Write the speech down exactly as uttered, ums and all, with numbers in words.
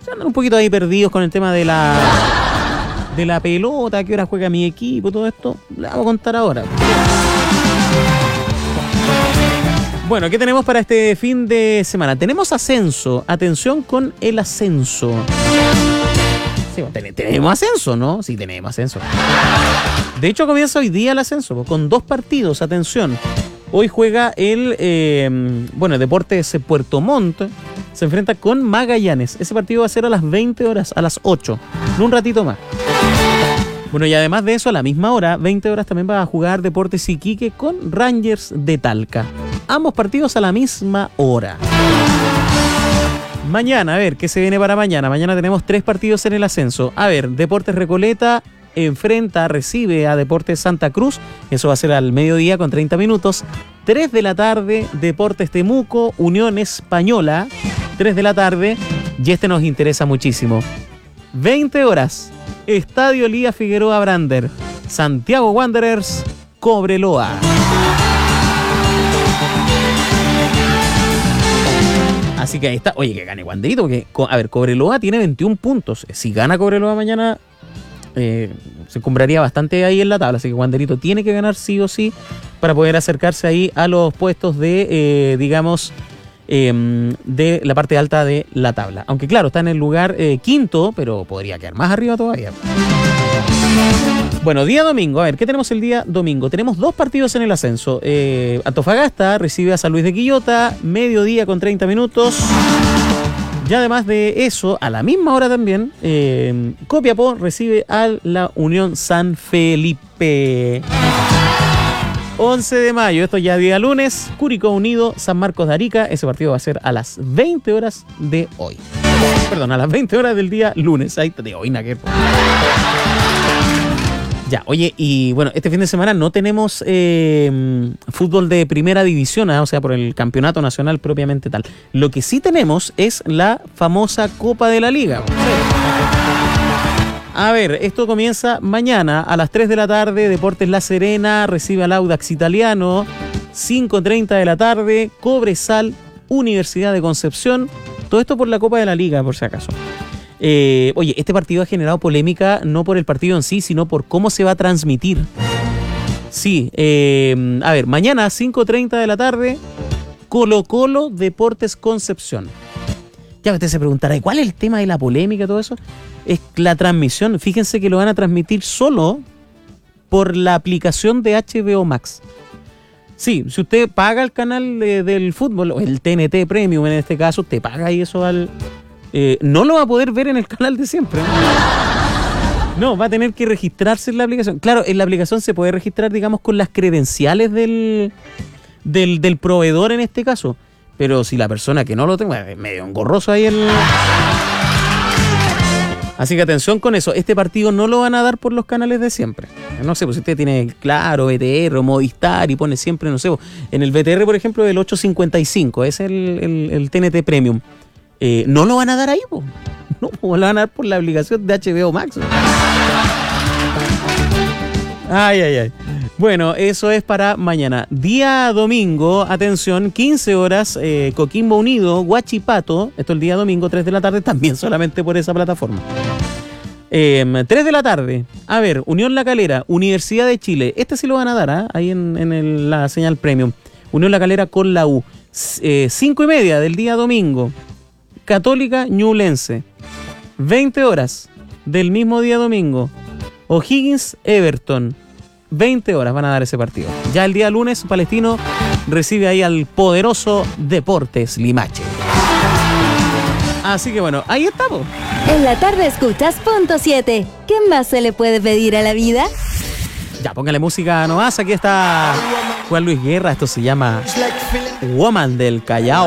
Se andan un poquito ahí perdidos con el tema de la de la pelota, a qué hora juega mi equipo, todo esto. Le vamos a contar ahora. Bueno, ¿qué tenemos para este fin de semana? Tenemos ascenso. Atención con el ascenso. Sí, bueno, ten- tenemos ascenso, ¿no? Sí, tenemos ascenso. De hecho, comienza hoy día el ascenso, con dos partidos. Atención. Hoy juega el, eh, bueno, Deportes Puerto Montt. Se enfrenta con Magallanes. Ese partido va a ser a las veinte horas, a las ocho. En un ratito más. Bueno, y además de eso, a la misma hora, veinte horas, también va a jugar Deportes Iquique con Rangers de Talca. Ambos partidos a la misma hora. Mañana, a ver, ¿qué se viene para mañana? Mañana tenemos tres partidos en el ascenso. A ver, Deportes Recoleta enfrenta, recibe a Deportes Santa Cruz. Eso va a ser al mediodía con treinta minutos. tres de la tarde, Deportes Temuco, Unión Española. tres de la tarde, y este nos interesa muchísimo. veinte horas, Estadio Lía Figueroa Brander, Santiago Wanderers, Cobreloa. Así que ahí está. Oye, que gane Wanderito, porque, a ver, Cobreloa tiene veintiún puntos. Si gana Cobreloa mañana, eh, se encumbraría bastante ahí en la tabla. Así que Wanderito tiene que ganar sí o sí para poder acercarse ahí a los puestos de, eh, digamos, eh, de la parte alta de la tabla. Aunque claro, está en el lugar eh, quinto, pero podría quedar más arriba todavía. Bueno, día domingo, a ver, ¿qué tenemos el día domingo? Tenemos dos partidos en el ascenso. Eh, Antofagasta recibe a San Luis de Quillota, mediodía con treinta minutos. Y además de eso, a la misma hora también, eh, Copiapó recibe a la Unión San Felipe. once de mayo, esto ya día lunes, Curicó Unido, San Marcos de Arica. Ese partido va a ser a las veinte horas de hoy. Perdón, a las veinte horas del día lunes. Ahí de hoy, Naquer. Ya, oye, y bueno, este fin de semana no tenemos eh, fútbol de primera división, ¿eh? O sea, por el campeonato nacional propiamente tal. Lo que sí tenemos es la famosa Copa de la Liga. A ver, esto comienza mañana a las tres de la tarde. Deportes La Serena recibe al Audax Italiano. cinco treinta de la tarde, Cobresal, Universidad de Concepción. Todo esto por la Copa de la Liga, por si acaso. Eh, oye, este partido ha generado polémica no por el partido en sí, sino por cómo se va a transmitir. Sí, eh, a ver, mañana a cinco treinta de la tarde, Colo Colo Deportes Concepción. Ya usted se preguntará, ¿cuál es el tema de la polémica y todo eso? Es la transmisión. Fíjense que lo van a transmitir solo por la aplicación de H B O Max. Sí, si usted paga el canal de, del fútbol, o el T N T Premium en este caso, usted paga ahí eso al... Eh, no lo va a poder ver en el canal de siempre. No, va a tener que registrarse en la aplicación. Claro, en la aplicación se puede registrar, digamos, con las credenciales del, del, del proveedor en este caso. Pero si la persona que no lo tenga, es medio engorroso ahí el... Así que atención con eso. Este partido no lo van a dar por los canales de siempre. No sé, pues si usted tiene Claro, B T R o Movistar y pone siempre, no sé, en el B T R, por ejemplo, el ocho cincuenta y cinco, es el, el, el T N T Premium. Eh, no lo van a dar ahí, po. No, po, lo van a dar por la aplicación de H B O Max. Ay, ay, ay. Bueno, eso es para mañana. Día domingo, atención, quince horas, eh, Coquimbo Unido, Huachipato. Esto el día domingo, tres de la tarde, también solamente por esa plataforma. Eh, tres de la tarde, a ver, Unión La Calera, Universidad de Chile. Este sí lo van a dar, ¿eh? Ahí en, en el, la señal Premium. Unión La Calera con la U. Eh, cinco y media del día domingo, Católica Ñublense. veinte horas del mismo día domingo, O'Higgins Everton. veinte horas van a dar ese partido. Ya el día lunes, Palestino recibe ahí al poderoso Deportes Limache. Así que bueno, ahí estamos. En la tarde escuchas Punto siete. ¿Qué más se le puede pedir a la vida? Ya, póngale música nomás. Aquí está Juan Luis Guerra. Esto se llama Woman del Callao.